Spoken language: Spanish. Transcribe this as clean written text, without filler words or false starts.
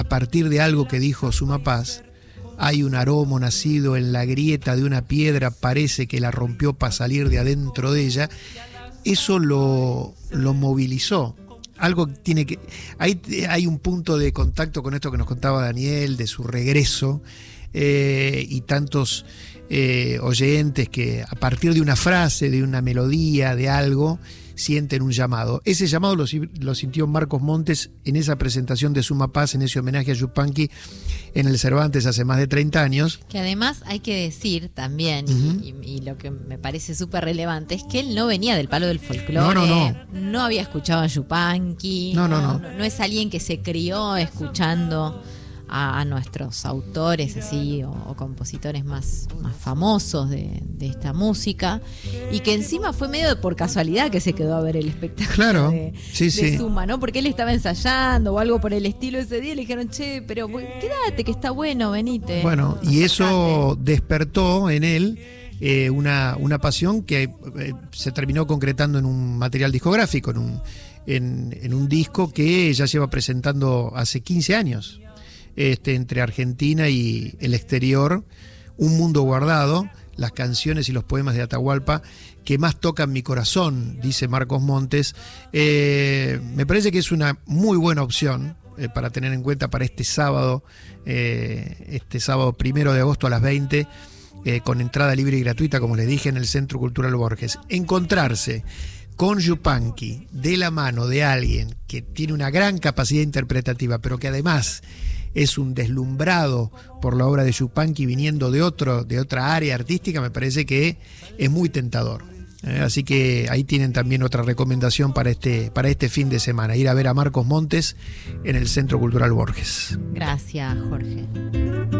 a partir de algo que dijo Sumapaz, hay un aromo nacido en la grieta de una piedra, parece que la rompió para salir de adentro de ella. Eso lo movilizó. Algo tiene que. Hay un punto de contacto con esto que nos contaba Daniel, de su regreso, y tantos oyentes que a partir de una frase, de una melodía, de algo, sienten un llamado. Ese llamado lo sintió Marcos Montes en esa presentación de Sumapaz, en ese homenaje a Yupanqui en el Cervantes hace más de 30 años. Que además hay que decir también, y lo que me parece súper relevante, es que él no venía del palo del folclore, no había escuchado a Yupanqui, no es alguien que se crió escuchando a nuestros autores así o compositores más famosos de esta música, y que encima fue medio por casualidad que se quedó a ver el espectáculo de Suma, ¿no? Porque él estaba ensayando o algo por el estilo ese día y le dijeron, che, pero quédate que está bueno, venite. Bueno, y eso despertó en él una pasión que se terminó concretando en un material discográfico, en un disco que ya lleva presentando hace 15 años. Entre Argentina y el exterior, Un Mundo Guardado, las canciones y los poemas de Atahualpa que más tocan mi corazón, dice Marcos Montes. Me parece que es una muy buena opción para tener en cuenta para este sábado 1 de agosto a las 20, con entrada libre y gratuita, como les dije, en el Centro Cultural Borges. Encontrarse con Yupanqui de la mano de alguien que tiene una gran capacidad interpretativa, pero que además es un deslumbrado por la obra de Yupanqui viniendo de otra área artística, me parece que es muy tentador. Así que ahí tienen también otra recomendación para este fin de semana, ir a ver a Marcos Montes en el Centro Cultural Borges. Gracias, Jorge.